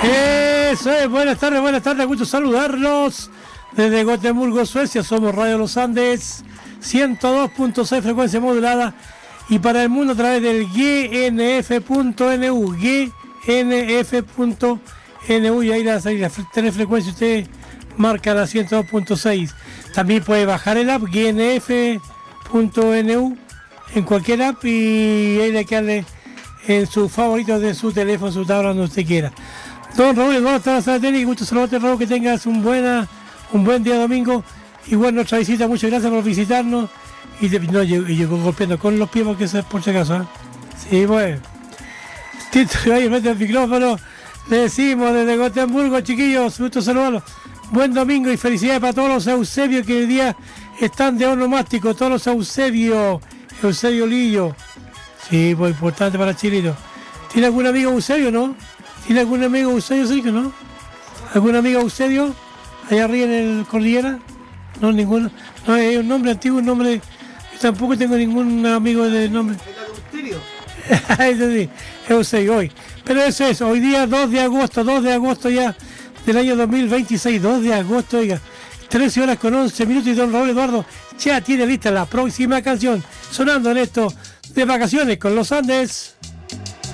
Eso es, buenas tardes, gusto saludarlos desde Gotemburgo, Suecia. Somos Radio Los Andes, 102.6 frecuencia modulada y para el mundo a través del gnf.nu, gnf.nu, y ahí la telefrecuencia usted marca la 102.6. También puede bajar el app gnf.nu en cualquier app y ahí le quedarle en sus favoritos de su teléfono, su tabla, donde usted quiera. Don Raúl Eduardo está en la sala técnica. Gusto saludarte, Raúl, que tengas un buen día domingo. Igual nuestra visita, muchas gracias por visitarnos. Y llegó golpeando con los pies porque eso es por si acaso, ¿eh? Sí, bueno. Tito, ahí mete el micrófono. Le decimos desde Gotemburgo, chiquillos, gusto saludarlos. Buen domingo y felicidades para todos los Eusebios que hoy día están de onomástico. Todos los Eusebios. Eusebio Lillo. Sí, pues importante para Chilito. ¿Tiene algún amigo Eusebio, no? ¿Tiene algún amigo Eusebio, sí que no? ¿Algún amigo Eusebio? Allá arriba en el Cordillera. No, ninguno. No, hay un nombre antiguo, un nombre. Yo tampoco tengo ningún amigo de nombre. ¿El adulterio? Eso sí, Eusebio hoy. Pero eso es, hoy día 2 de agosto ya del año 2026, 2 de agosto, oiga. 13 horas con 11 minutos y don Raúl Eduardo ya tiene lista la próxima canción sonando en esto de vacaciones con Los Andes.